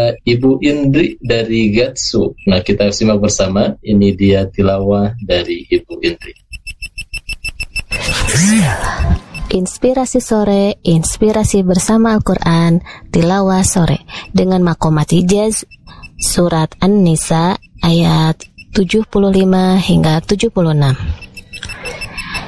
ada Ibu Indri dari Gatsu. Nah, kita simak bersama. Ini dia tilawah dari Ibu Indri. Inspirasi sore, inspirasi bersama Al-Quran, tilawah sore dengan makomat hijaz surat An-Nisa ayat 75 hingga 76.